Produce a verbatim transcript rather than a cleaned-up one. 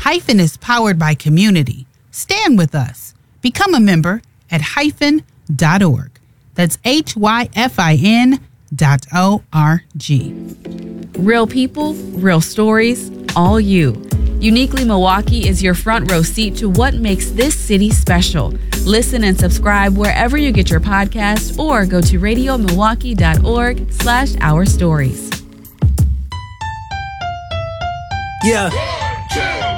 Hyphen is powered by community. Stand with us. Become a member at hyphen dot org. That's H Y F I N dot O R G. Real people, real stories, all you. Uniquely Milwaukee is your front row seat to what makes this city special. Listen and subscribe wherever you get your podcast or go to radio milwaukee dot org slash our stories. Yeah.